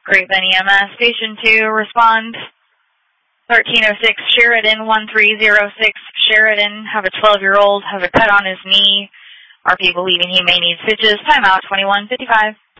Great Bend EMS, Station 2, respond. 1306 Sheridan, 1306 Sheridan, have a 12-year-old, has a cut on his knee. RP believing he may need stitches. Timeout 21:55.